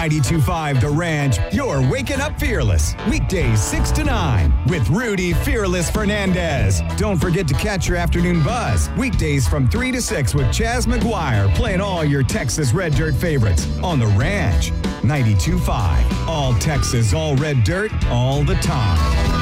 92.5 The Ranch, you're waking up fearless. Weekdays 6 to 9 with Rudy Fearless Fernandez. Don't forget to catch your afternoon buzz. Weekdays from 3 to 6 with Chaz McGuire playing all your Texas Red Dirt favorites on The Ranch. 92.5. All Texas, all red dirt, all the time.